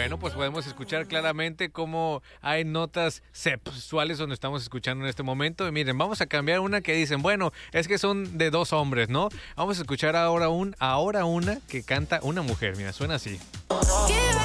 Bueno, pues podemos escuchar claramente cómo hay notas sexuales donde estamos escuchando en este momento. Y miren, vamos a cambiar una que dicen, bueno, es que son de dos hombres, ¿no? Vamos a escuchar ahora una que canta una mujer. Mira, suena así.